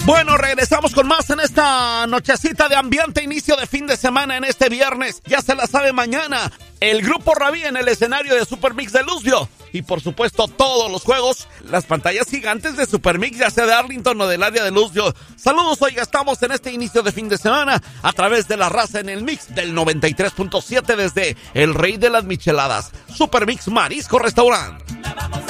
Bueno, regresamos con más en esta nochecita de ambiente, inicio de fin de semana en este viernes. Ya se la sabe mañana. El Grupo Rabí en el escenario de Super Mix de Lucio. Y por supuesto todos los juegos, las pantallas gigantes de Super Mix, ya sea de Arlington o del área de Lucio. Saludos, oiga, estamos en este inicio de fin de semana a través de la raza en el mix del 93.7 desde el Rey de las Micheladas, Super Mix Marisco Restaurant.